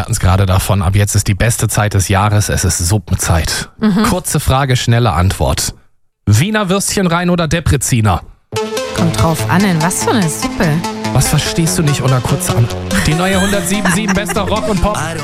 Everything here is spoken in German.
hatten es gerade davon, ab jetzt ist die beste Zeit des Jahres, es ist Suppenzeit. Kurze Frage, schnelle Antwort. Wiener Würstchen rein oder Depreziner? Kommt drauf an, in was für eine Suppe. Was verstehst du nicht unter kurzer Antwort? Die neue 107.7 bester Rock und Pop.